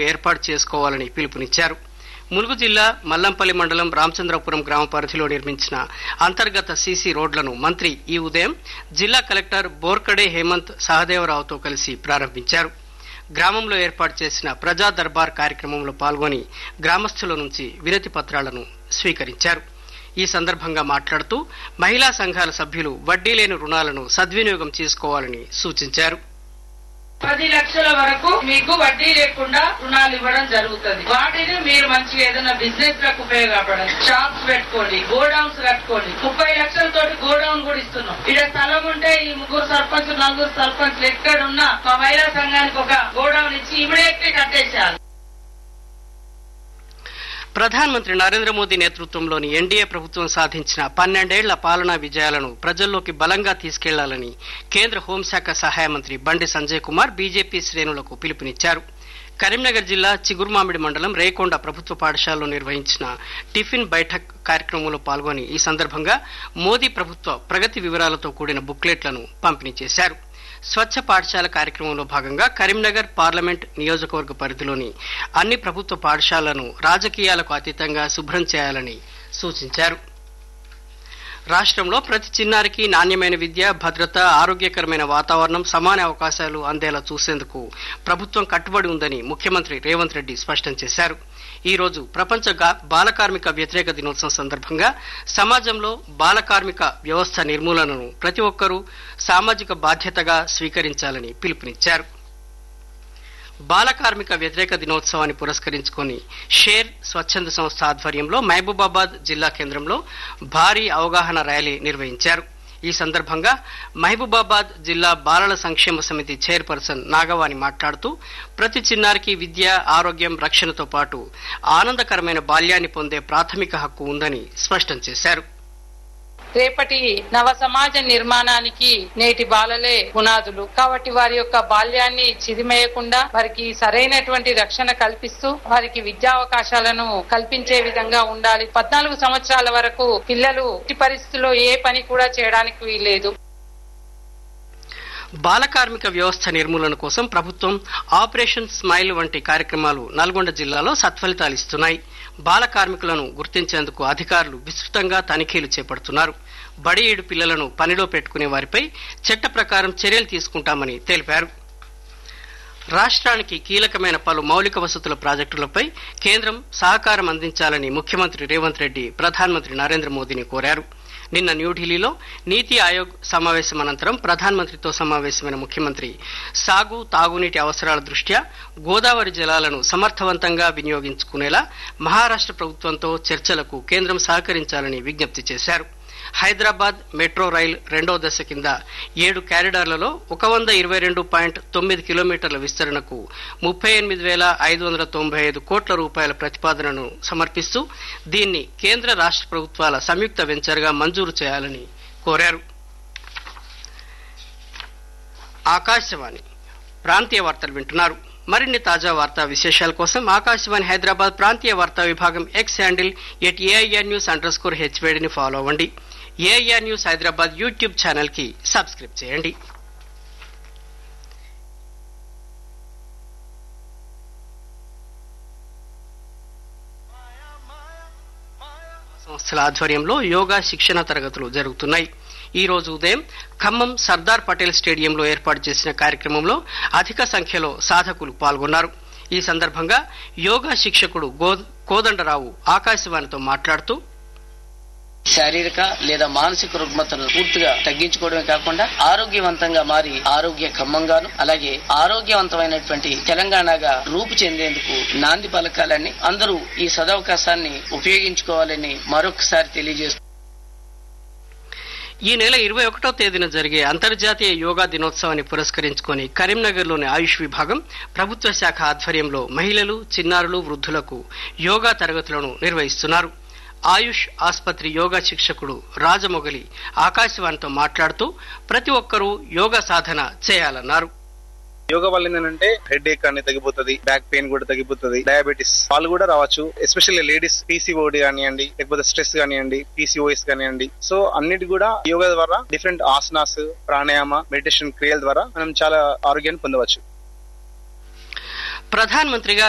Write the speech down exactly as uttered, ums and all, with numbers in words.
ఏర్పాటు చేసుకోవాలని పిలుపునిచ్చారు. ములుగు జిల్లా మల్లంపల్లి మండలం రామచంద్రపురం గ్రామ పరిధిలో నిర్మించిన అంతర్గత సీసీ రోడ్లను మంత్రి ఈ ఉదయం జిల్లా కలెక్టర్ బోర్కడే హేమంత్ సహదేవరావుతో కలిసి ప్రారంభించారు. గ్రామంలో ఏర్పాటు చేసిన ప్రజా దర్బార్ కార్యక్రమంలో పాల్గొని గ్రామస్తుల నుంచి వినతి పత్రాలను స్వీకరించారు. ఈ సందర్భంగా మాట్లాడుతూ మహిళా సంఘాల సభ్యులు వడ్డీ లేని రుణాలను సద్వినియోగం చేసుకోవాలని సూచించారు. పది లక్షల వరకు మీకు వడ్డీ లేకుండా రుణాలు ఇవ్వడం జరుగుతుంది. వాటిని మీరు మంచిగా ఏదైనా బిజినెస్ లకు ఉపయోగపడండి. షాప్స్ పెట్టుకోండి, గోడౌన్స్ కట్టుకోండి. ముప్పై లక్షలతోటి గోడౌన్ కూడా ఇస్తున్నాం. ఇక్కడ స్థలం ఉంటే ఈ ముగ్గురు సర్పంచ్ నలుగురు సర్పంచ్లు ఎక్కడున్నా మా మహిళా సంఘానికి ఒక గోడౌన్ ఇచ్చి ఇమీడియట్లీ కట్టేసేయాలి. ప్రధానమంత్రి నరేంద్ర మోదీ నేతృత్వంలోని ఎన్డీఏ ప్రభుత్వం సాధించిన పన్నెండేళ్ల పాలనా విజయాలను ప్రజల్లోకి బలంగా తీసుకెళ్లాలని కేంద్ర హోంశాఖ సహాయ మంత్రి బండి సంజయ్ కుమార్ బీజేపీ శ్రేణులకు పిలుపునిచ్చారు. కరీంనగర్ జిల్లా చిగురుమామిడి మండలం రేకొండ ప్రభుత్వ పాఠశాలలో నిర్వహించిన టిఫిన్ బైఠక్ కార్యక్రమంలో పాల్గొని ఈ సందర్భంగా మోదీ ప్రభుత్వ ప్రగతి వివరాలతో కూడిన బుక్లెట్లను పంపిణీ చేశారు. స్వచ్ఛ పాఠశాల కార్యక్రమంలో భాగంగా కరీంనగర్ పార్లమెంట్ నియోజకవర్గ పరిధిలోని అన్ని ప్రభుత్వ పాఠశాలలను రాజకీయాలకు అతీతంగా శుభ్రం చేయాలని సూచించారు. రాష్ట్రంలో ప్రతి చిన్నారికి నాణ్యమైన విద్య, భద్రత, ఆరోగ్యకరమైన వాతావరణం, సమాన అవకాశాలు అందేలా చూసేందుకు ప్రభుత్వం కట్టుబడి ఉందని ముఖ్యమంత్రి రేవంత్ రెడ్డి స్పష్టం చేశారు. ఈ రోజు ప్రపంచ బాల కార్మిక వ్యతిరేక దినోత్సవం సందర్భంగా సమాజంలో బాల కార్మిక వ్యవస్థ నిర్మూలనను ప్రతి ఒక్కరూ సామాజిక బాధ్యతగా స్వీకరించాలని పిలుపునిచ్చారు. బాల కార్మిక వ్యతిరేక దినోత్సవాన్ని పురస్కరించుకుని షేర్ స్వచ్ఛంద సంస్థ ఆధ్వర్యంలో మహబూబాబాద్ జిల్లా కేంద్రంలో భారీ అవగాహన ర్యాలీ నిర్వహించారు. ఈ సందర్భంగా మహబూబాబాద్ జిల్లా బాలల సంక్షేమ సమితి చైర్పర్సన్ నాగవాణి మాట్లాడుతూ ప్రతి చిన్నారికి విద్య, ఆరోగ్యం, రక్షణతో పాటు ఆనందకరమైన బాల్యాన్ని పొందే ప్రాథమిక హక్కు ఉందని స్పష్టం చేశారు. రేపటి నవ సమాజ నిర్మాణానికి నేటి బాలలే పునాదులు కాబట్టి వారి యొక్క బాల్యాన్ని చిదిమేయకుండా వారికి సరైనటువంటి రక్షణ కల్పిస్తూ వారికి విద్యావకాశాలను కల్పించే విధంగా ఉండాలి. పద్నాలుగు సంవత్సరాల వరకు పిల్లలు ఎట్టి పరిస్థితుల్లో ఏ పని కూడా చేయడానికి వీల్లేదు. బాల కార్మిక వ్యవస్థ నిర్మూలన కోసం ప్రభుత్వం ఆపరేషన్ స్మైల్ వంటి కార్యక్రమాలు నల్గొండ జిల్లాలో సత్ఫలితాలిస్తున్నాయి. బాల కార్మికులను గుర్తించేందుకు అధికారులు విస్తృతంగా తనిఖీలు చేపడుతున్నారు. బడి ఏడు పిల్లలను పనిలో పెట్టుకునే వారిపై చట్ట ప్రకారం చర్యలు తీసుకుంటామని తెలిపారు. రాష్ట్రానికి కీలకమైన పలు మౌలిక వసతుల ప్రాజెక్టులపై కేంద్రం సహకారం అందించాలని ముఖ్యమంత్రి రేవంత్ రెడ్డి ప్రధానమంత్రి నరేంద్ర మోదీని కోరారు. నిన్న న్యూఢిల్లీలో నీతి ఆయోగ్ సమావేశం అనంతరం ప్రధానమంత్రితో సమావేశమైన ముఖ్యమంత్రి సాగు, తాగునీటి అవసరాల దృష్ట్యా గోదావరి జలాలను సమర్థవంతంగా వినియోగించుకునేలా మహారాష్ట్ర ప్రభుత్వంతో చర్చలకు కేంద్రం సహకరించాలని విజ్ఞప్తి చేశారు. హైదరాబాద్ మెట్రో రైల్ రెండో దశ కింద ఏడు క్యారిడార్లలో ఒక వంద ఇరవై రెండు పాయింట్ తొమ్మిది కిలోమీటర్ల విస్తరణకు ముప్పై ఎనిమిది వేల ఐదు వందల తొంభై ఐదు కోట్ల రూపాయల ప్రతిపాదనను సమర్పిస్తూ దీన్ని కేంద్ర రాష్ట్ర ప్రభుత్వాల సంయుక్త వెంచర్గా మంజూరు చేయాలని కోరారు. ఆకాశవాణి ప్రాంతీయ వార్తలు వింటున్నారు. మరిన్ని తాజా వార్తా విశేషాల కోసం ఆకాశవాణి హైదరాబాద్ ప్రాంతీయ వార్తా విభాగం X handle at AIR news under score హెచ్వేడిని follow అవ్వండి. AIR news Hyderabad YouTube channel కి సబ్స్క్రైబ్ చేయండి. సంస్థల ఆధ్వర్యంలో యోగా శిక్షణ తరగతులు జరుగుతున్నాయి. ఈ రోజు ఉదయం ఖమ్మం సర్దార్ పటేల్ స్టేడియంలో ఏర్పాటు చేసిన కార్యక్రమంలో అధిక సంఖ్యలో సాధకులు పాల్గొన్నారు. ఈ సందర్భంగా యోగా శిక్షకుడు కోదండరావు ఆకాశవాణితో మాట్లాడుతూ శారీరక లేదా మానసిక రుగ్మతను పూర్తిగా తగ్గించుకోవడమే కాకుండా ఆరోగ్యవంతంగా మారి ఆరోగ్య ఖమ్మంగాను అలాగే ఆరోగ్యవంతమైనటువంటి తెలంగాణగా రూపు చెందేందుకు నాంది పలకాలని అందరూ ఈ సదవకాశాన్ని ఉపయోగించుకోవాలని మరొకసారి తెలియజేస్తున్నారు. ఈ నెల ఇరవై ఒకటో తేదీన జరిగే అంతర్జాతీయ యోగా దినోత్సవాన్ని పురస్కరించుకుని కరీంనగర్లోని ఆయుష్ విభాగం ప్రభుత్వ శాఖ ఆధ్వర్యంలో మహిళలు, చిన్నారులు, వృద్ధులకు యోగా తరగతులను నిర్వహిస్తున్నారు. ఆయుష్ ఆసుపత్రి యోగా శిక్షకుడు రాజమొగలి ఆకాశవాణితో మాట్లాడుతూ ప్రతి ఒక్కరూ యోగా సాధన చేయాలన్నారు. యోగా వల్ల ఏంటంటే హెడ్ ఏక్ అనేది తగ్గిపోతుంది, బ్యాక్ పెయిన్ కూడా తగ్గిపోతుంది, డయాబెటీస్ వాళ్ళు కూడా రావచ్చు. ఎస్పెషల్లీ లేడీస్ పీసీఓడి కానివ్వండి, లేకపోతే స్ట్రెస్ కానివ్వండి, పీసీఓఎస్ కానివ్వండి. సో అన్నిటి కూడా యోగా ద్వారా డిఫరెంట్ ఆసనాస్, ప్రాణాయామ, మెడిటేషన్ క్రియల ద్వారా మనం చాలా ఆరోగ్యాన్ని పొందవచ్చు. ప్రధానమంత్రిగా